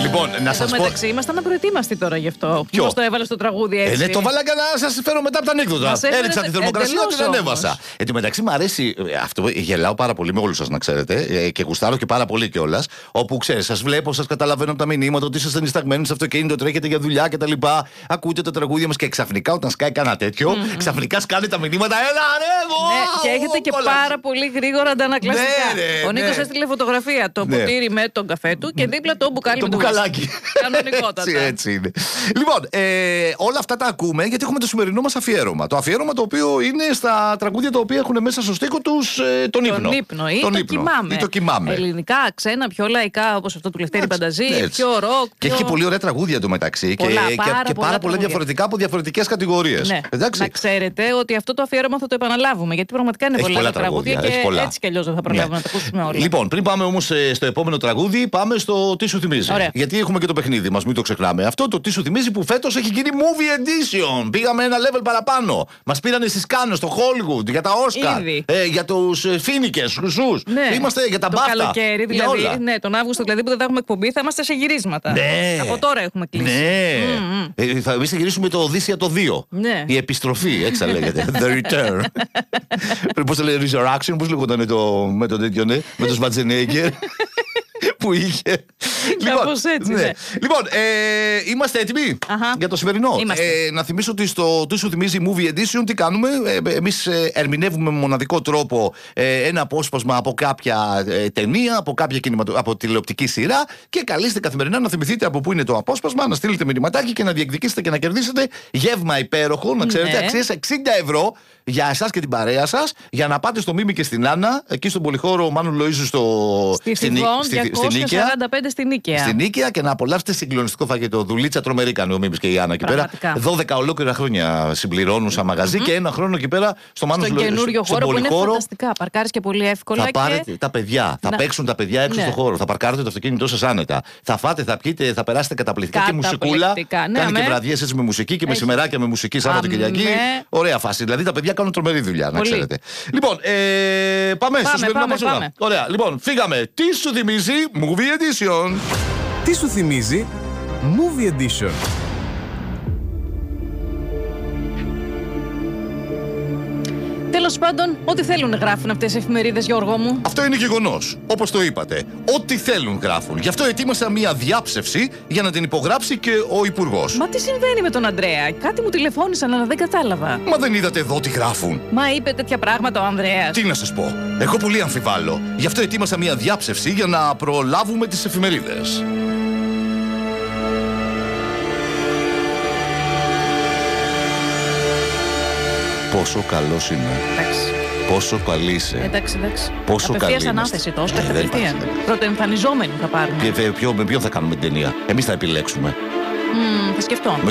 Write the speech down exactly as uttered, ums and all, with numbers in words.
Λοιπόν, να σας πω. μεταξύ, ήμασταν απροετοίμαστοι τώρα γι' αυτό. Ποιος το έβαλε στο τραγούδι έτσι. Ε, ναι, το βάλα για να σας φέρω μετά από τα ανέκδοτα. Έριξα τη θερμοκρασία, την ανέβασα. Εν τω μεταξύ, μου αρέσει αυτό. Γελάω πάρα πολύ με όλους σας, να ξέρετε. Και γουστάρω και πάρα πολύ κιόλας. Όπου ξέρεις, σας βλέπω, σας καταλαβαίνω από τα μηνύματα ότι είσαστε νησταγμένοι στο αυτοκίνητο, τρέχετε για δουλειά κτλ. Ακούτε τα τραγούδια μας και ξαφνικά όταν σκάει κανένα τέτοιο, mm-hmm. ξαφνικά σκάνε τα μηνύματα. Έλα ρε, wow, ναι, και έχετε και πολλά. Πάρα πολύ γρήγορα αντανακλαστικά. Ναι, ναι, ο Νίκος ναι. έστειλε φωτογραφία. Το ναι. ποτήρι με τον καφέ του και δίπλα το μπουκάλι το με το μπουκαλάκι. Κανονικότατα. Έτσι, έτσι είναι. Λοιπόν, ε, όλα αυτά τα ακούμε γιατί έχουμε το σημερινό μας αφιέρωμα. Το αφιέρωμα το οποίο είναι στα τραγούδια τα οποία έχουν μέσα στο στίχο τους ε, τον ύπνο. Τον ύπνο ή, τον το, ύπνο. κοιμάμαι. ή το κοιμάμαι. Ελληνικά, ξένα, πιο λαϊκά όπως αυτό του Λευτέρη Πανταζή, πιο ροκ. Και πιο... έχει πολύ ωραία τραγούδια εντωμεταξύ και, πολλά, και, πάρα και πάρα πολλά διαφορετικά από διαφορετικές κατηγορίες. Ναι. Να ξέρετε ότι αυτό το αφιέρωμα θα το επαναλάβουμε γιατί πραγματικά είναι πολλά, πολλά τραγούδια και έτσι κι αλλιώς δεν θα προλάβουμε ναι. να τα ακούσουμε όλα. Λοιπόν, πριν πάμε όμως στο επόμενο τραγούδι, πάμε στο τι σου θυμίζει. Ωραία. Γιατί έχουμε και το παιχνίδι μας, μην το ξεχνάμε. Αυτό το τι σου θυμίζει που φέτος έχει γίνει movie edition. Πήγαμε ένα level παραπάνω. Μας πήρανε στις Κάνες, στο Hollywood, για τα Όσκαρ. Ε, για τους ε, Φίνικες, χρυσούς. Ναι. Είμαστε για τα το μπάφτα. Το καλοκαίρι, δηλαδή. Ναι, τον Αύγουστο δηλαδή που δεν θα έχουμε εκπομπή, θα είμαστε σε γυρίσματα. Ναι. Από τώρα έχουμε κλείσει. Ναι. Mm-hmm. Ε, θα εμείς θα γυρίσουμε το Οδύσσια το δύο. Ναι. Η επιστροφή, έτσι θα λέγεται. The return. Πώς το λέει, Resurrection, πώς λέγονταν το, με τον τέτοιο, ναι, με τον Schwarzenegger που είχε. Λοιπόν, έτσι, ναι. Ναι. Λοιπόν, ε, είμαστε έτοιμοι Αχα. για το σημερινό. Ε, να θυμίσω ότι στο τι σου θυμίζει Movie Edition τι κάνουμε. Ε, εμείς ε, ερμηνεύουμε με μοναδικό τρόπο ε, ένα απόσπασμα από κάποια ε, ταινία, από κάποια κινηματο... από τηλεοπτική σειρά και καλείστε καθημερινά να θυμηθείτε από πού είναι το απόσπασμα, να στείλετε μηνυματάκι και να διεκδικήσετε και να κερδίσετε γεύμα υπέροχο, να ξέρετε, ναι. αξίες εξήντα ευρώ για εσάς και την παρέα σας, για να πάτε στο Μίμη και στην Άννα, εκεί στον πολυχώρο Μάνου Λοΐζου στο... στη Θηβών, διακόσια σαράντα πέντε στην Νίκαια. Στην Νίκαια και να απολαύσετε συγκλονιστικό φαγητό. Δουλίτσα τρομερή κάνει ο Μίμης και η Άννα εκεί πέρα. δώδεκα ολόκληρα χρόνια συμπληρώνουν σαν μαγαζί mm-hmm. και ένα χρόνο εκεί πέρα στο Μάνου Λοΐζου. Στον καινούριο χώρο που είναι φανταστικά. Παρκάρεις και πολύ εύκολα. Θα πάρετε και... τα παιδιά, θα να... παίξουν τα παιδιά έξω ναι. στο χώρο, θα παρκάρετε το αυτοκίνητό σας άνετα. Θα φάτε, θα πιείτε, θα περάσετε καταπληκτικά και μουσικούλα. Ναι, κάνει με... και βραδιές έτσι με μουσική και μεσημεράκια με μουσική Σάββατο Κυριακή. Ωραία φάση. Δηλαδή τα παιδιά κάνουν τρομερή δουλειά. Να ξέρετε. Λοιπόν, ε, πάμε, πάμε στο σημερινό μας ώρα. Ωραία, λοιπόν, φύγαμε. Τι σου θυμίζει Movie Edition. Τι σου θυμίζει Movie Edition. Τέλος πάντων, ό,τι θέλουν γράφουν αυτές οι εφημερίδες, Γιώργο μου. Αυτό είναι γεγονός. Όπως το είπατε. Ό,τι θέλουν γράφουν. Γι' αυτό ετοίμασα μία διάψευση για να την υπογράψει και ο Υπουργός. Μα τι συμβαίνει με τον Ανδρέα? Κάτι μου τηλεφώνησαν, αλλά δεν κατάλαβα. Μα δεν είδατε εδώ τι γράφουν? Μα είπε τέτοια πράγματα ο Ανδρέας. Τι να σας πω. Εγώ πολύ αμφιβάλλω. Γι' αυτό ετοίμασα μία διάψευση για να προλάβουμε τις εφημερίδες. Πόσο καλός είναι. Εντάξει. Πόσο καλή είσαι. Εντάξει, εντάξει. Πόσο καλή είναι. Ανάθεση τόσο, κατευθείαν. Πρωτοεμφανιζόμενοι θα πάρουμε. Και ποιο, με ποιον θα κάνουμε την ταινία? Εμείς θα επιλέξουμε. Mm, θα σκεφτώ. Με